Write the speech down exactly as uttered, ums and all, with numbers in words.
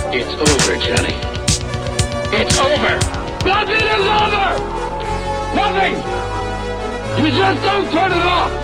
It's over, Johnny. It's over. Nothing is over! Nothing! You just don't turn it off!